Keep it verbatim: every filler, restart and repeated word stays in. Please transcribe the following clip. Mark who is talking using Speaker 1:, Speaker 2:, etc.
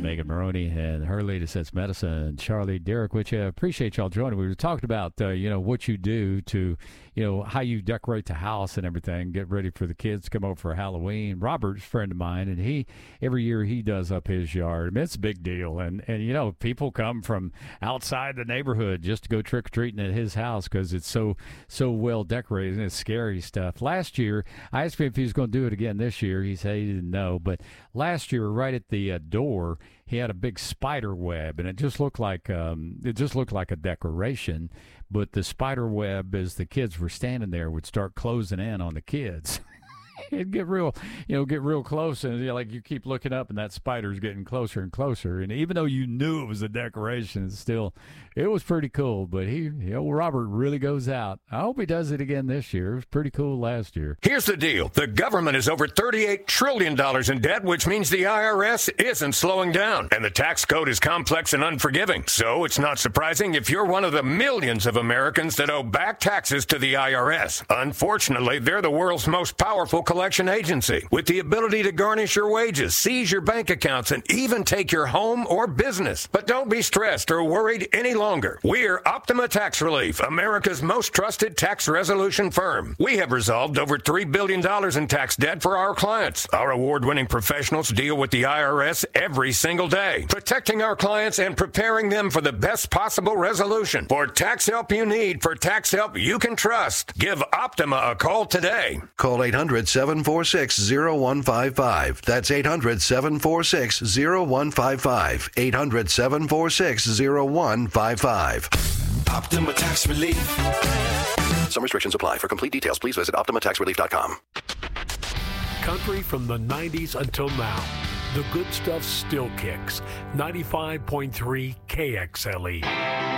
Speaker 1: Megan Maroney, and her lead is Sense Medicine, and Charlie Derrick, which I uh, appreciate y'all joining. We were talking about, uh, you know, what you do to, you know, how you decorate the house and everything, get ready for the kids to come over for Halloween. Robert's a friend of mine, and he, every year he does up his yard. I mean, it's a big deal. And, and you know, people come from outside the neighborhood just to go trick-or-treating at his house because it's so, so well decorated, and it's scary stuff. Last year, I asked him if he was going to do it again this year. He said he didn't know. But last year, right at the uh, door, he had a big spider web, and it just looked like um, it just looked like a decoration. But the spider web, as the kids were standing there, would start closing in on the kids. It'd get real, you know, get real close, and you know, like you keep looking up, and that spider's getting closer and closer. And even though you knew it was a decoration, it's still, it was pretty cool. But he, you know, Robert really goes out. I hope he does it again this year. It was pretty cool last year.
Speaker 2: Here's the deal: the government is over thirty-eight trillion dollars in debt, which means the I R S isn't slowing down, and the tax code is complex and unforgiving. So it's not surprising if you're one of the millions of Americans that owe back taxes to the I R S. Unfortunately, they're the world's most powerful collection agency, with the ability to garnish your wages, seize your bank accounts, and even take your home or business. But don't be stressed or worried any longer. We're Optima Tax Relief, America's most trusted tax resolution firm. We have resolved over three billion dollars in tax debt for our clients. Our award-winning professionals deal with the I R S every single day, protecting our clients and preparing them for the best possible resolution. For tax help you need, for tax help you can trust, give Optima a call today.
Speaker 3: Call eight hundred, seven four six, zero one five five. That's eight hundred, seven four six, zero one five five. eight hundred, seven four six, zero one five five.
Speaker 4: Optima Tax Relief.
Speaker 3: Some restrictions apply. For complete details, please visit optima tax relief dot com.
Speaker 5: Country from the nineties until now. The good stuff still kicks. ninety-five point three K X L E.